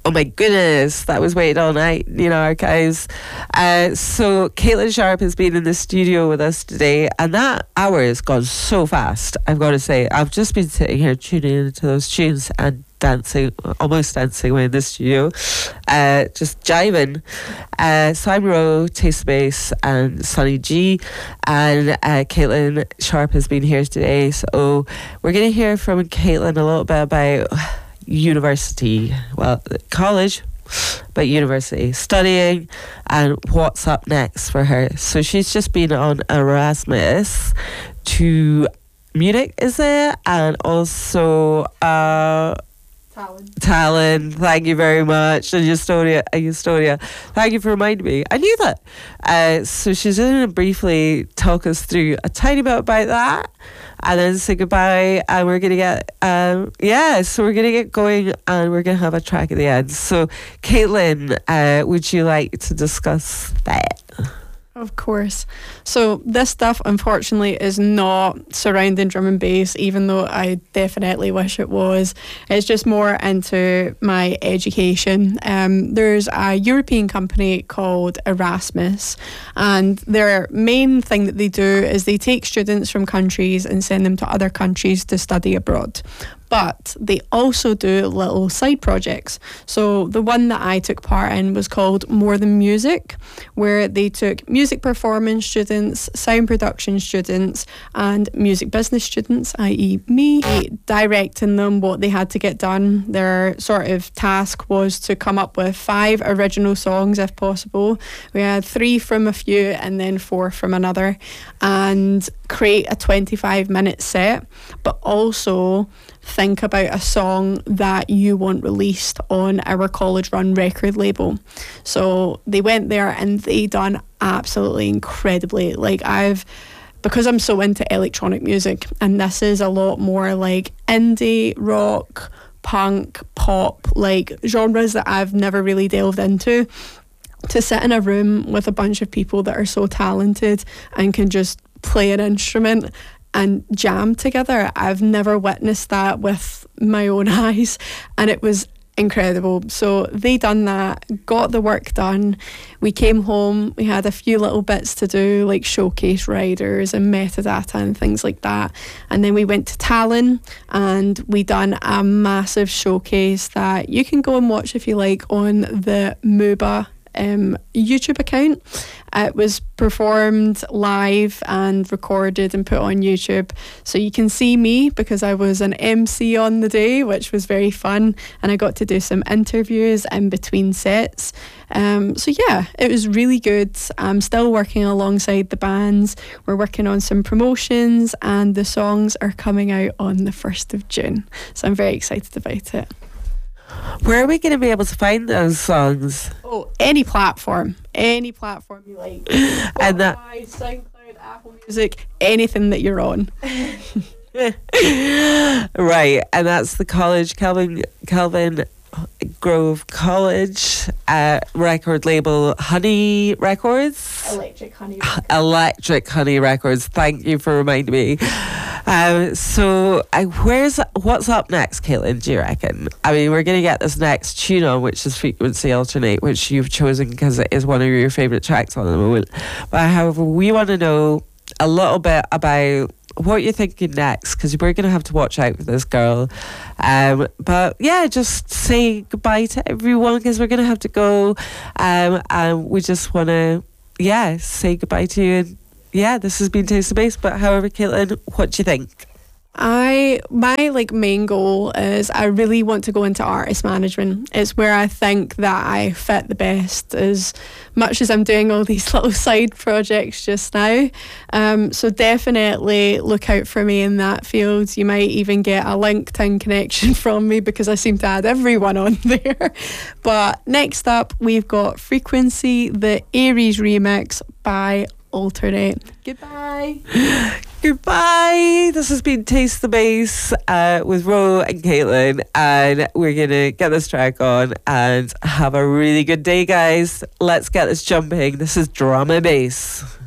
Oh my goodness, that was waiting all night in archives. So Caitlin Sharp has been in the studio with us today, and that hour has gone so fast, I've got to say. I've just been sitting here tuning into those tunes and almost dancing away in the studio, just jiving. So I'm Ro, Taste Bass, and Sonny G, and Caitlin Sharp has been here today. So we're going to hear from Caitlin a little bit about university, well, college, but university, studying, and what's up next for her. So she's just been on Erasmus to Munich, is it? And also Tallinn, thank you very much. And Estonia, thank you for reminding me. I knew that. So she's going to briefly talk us through a tiny bit about that, and then say goodbye. And we're going to get, so we're going to get going, and we're going to have a track at the end. So Caitlin, would you like to discuss that? Of course. So this stuff, unfortunately, is not surrounding drum and bass, even though I definitely wish it was. It's just more into my education. There's a European company called Erasmus, and their main thing that they do is they take students from countries and send them to other countries to study abroad. But they also do little side projects. So the one that I took part in was called More Than Music, where they took music performance students, sound production students, and music business students, i.e. me, directing them what they had to get done. Their sort of task was to come up with 5 original songs if possible. We had 3 from a few and then 4 from another, and create a 25-minute set, but also think about a song that you want released on our college run record label. So they went there and they done absolutely incredibly. Because I'm so into electronic music, and this is a lot more like indie rock, punk, pop, like genres that I've never really delved into. To sit in a room with a bunch of people that are so talented and can just play an instrument and jam together, I've never witnessed that with my own eyes, and it was incredible. So they done that, got the work done. We came home, we had a few little bits to do, like showcase riders and metadata and things like that, and then we went to Tallinn and we done a massive showcase that you can go and watch if you like on the MUBA YouTube account. It was performed live and recorded and put on YouTube, so you can see me because I was an MC on the day, which was very fun, and I got to do some interviews in between sets. So yeah, it was really good. I'm still working alongside the bands. We're working on some promotions, and the songs are coming out on the 1st of June, so I'm very excited about it. Where are we going to be able to find those songs? Oh, any platform you like. And that SoundCloud, Apple Music, anything that you're on. Right, and that's the college, Calvin Grove College record label, Honey Records. Electric Honey Records. Thank you for reminding me. What's up next, Caitlin, do you reckon? I mean, we're going to get this next tune on, which is Frequency Alternate, which you've chosen because it is one of your favourite tracks on the moment. But however, we want to know a little bit about what you're thinking next, because we're going to have to watch out for this girl. But yeah, just say goodbye to everyone because we're going to have to go. And we just want to, say goodbye to you. And yeah, this has been Taste the Bass. But however, Caitlin, what do you think? My main goal is I really want to go into artist management. It's where I think that I fit the best, as much as I'm doing all these little side projects just now. So definitely look out for me in that field. You might even get a LinkedIn connection from me because I seem to add everyone on there. But next up, we've got Frequency, the Aries remix by Alternate. Goodbye. Goodbye. This has been Taste the Bass with Ro and Caitlin, and we're going to get this track on and have a really good day, guys. Let's get this jumping. This is Drum and Bass.